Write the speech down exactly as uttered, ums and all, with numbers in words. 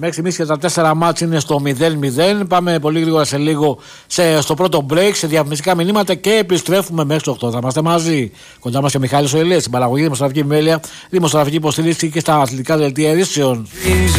Μέχρι στιγμής και τα τέσσερα μάτς είναι στο μηδέν μηδέν. Πάμε πολύ γρήγορα σε λίγο σε, στο πρώτο break, σε διαφημιστικά μηνύματα και επιστρέφουμε μέχρι το οκτώ. Θα είμαστε μαζί. Κοντά μας και ο Μιχάλης ο Ηλίας, στην παραγωγή, δημοσιογραφική επιμέλεια, δημοσιογραφική υποστήριξη και στα αθλητικά δελτία ειδήσεων.